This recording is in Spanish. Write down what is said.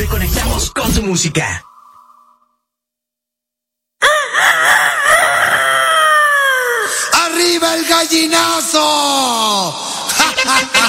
Te conectamos con tu música. ¡Arriba el gallinazo!